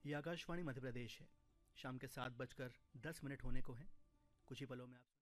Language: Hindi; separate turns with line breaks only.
ये आकाशवाणी मध्य प्रदेश है। शाम के 7:10 होने को हैं। कुछ ही पलों में आप